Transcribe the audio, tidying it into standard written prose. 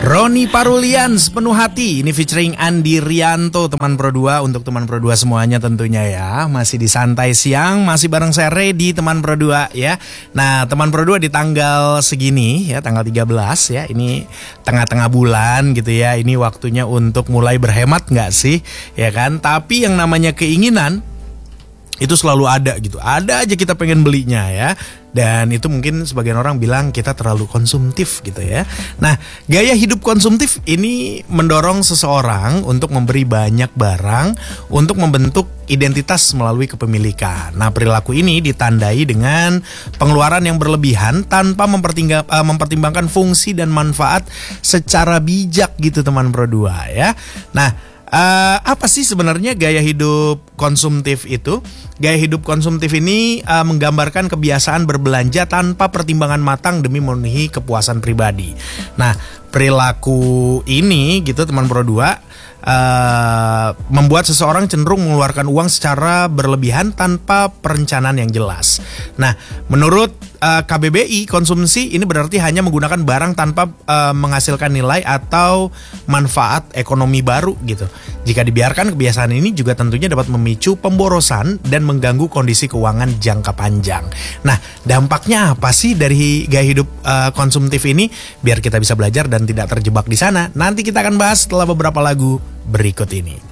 Roni Parulian Sepenuh Hati, ini featuring Andi Rianto, teman Pro 2. Untuk teman Pro 2 semuanya tentunya ya. Masih di Santai Siang, masih bareng saya Reddy, teman Pro 2 ya. Nah, teman Pro 2 di tanggal segini ya, tanggal 13 ya. Ini tengah-tengah bulan gitu ya. Ini waktunya untuk mulai berhemat gak sih? Ya kan? Tapi yang namanya keinginan itu selalu ada gitu. Ada aja kita pengen belinya ya. Dan itu mungkin sebagian orang bilang kita terlalu konsumtif gitu ya. Nah, gaya hidup konsumtif ini mendorong seseorang untuk memberi banyak barang untuk membentuk identitas melalui kepemilikan. Nah, perilaku ini ditandai dengan pengeluaran yang berlebihan tanpa mempertimbangkan fungsi dan manfaat secara bijak gitu teman Pro 2 ya. Nah, apa sih sebenarnya gaya hidup konsumtif itu? Gaya hidup konsumtif ini menggambarkan kebiasaan berbelanja tanpa pertimbangan matang demi memenuhi kepuasan pribadi. Nah, perilaku ini gitu teman Pro 2 membuat seseorang cenderung mengeluarkan uang secara berlebihan tanpa perencanaan yang jelas. Nah, menurut KBBI, konsumsi ini berarti hanya menggunakan barang tanpa menghasilkan nilai atau manfaat ekonomi baru gitu. Jika dibiarkan, kebiasaan ini juga tentunya dapat memicu pemborosan dan mengganggu kondisi keuangan jangka panjang. Nah, dampaknya apa sih dari gaya hidup konsumtif ini? Biar kita bisa belajar dan tidak terjebak di sana. Nanti kita akan bahas setelah beberapa lagu berikut ini.